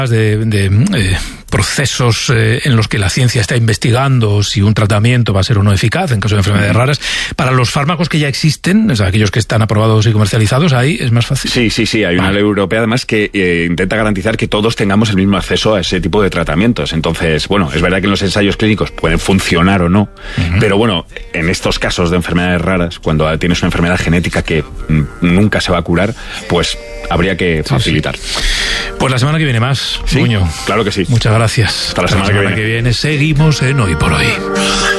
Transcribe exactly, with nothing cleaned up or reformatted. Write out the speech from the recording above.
de, de eh, procesos eh, en los que la ciencia está investigando si un tratamiento va a ser o no eficaz en caso de enfermedades raras. Para los fármacos que ya existen, o sea, aquellos que están aprobados y comercializados, ahí es más fácil. Sí, sí, sí. Hay vale. una ley europea además que eh, intenta garantizar que todos tengamos el mismo acceso a ese tipo de tratamientos. Entonces, bueno, es verdad que en los ensayos clínicos pueden funcionar o no, uh-huh. pero bueno, en estos casos de enfermedades raras, cuando tienes una enfermedad genética que m- nunca se va a curar, pues habría que facilitar. Sí, sí. Pues la semana que viene más, sí, Muño. Claro que sí. Muchas gracias. Hasta la semana, Hasta la semana que, que viene. viene. Seguimos en Hoy por Hoy.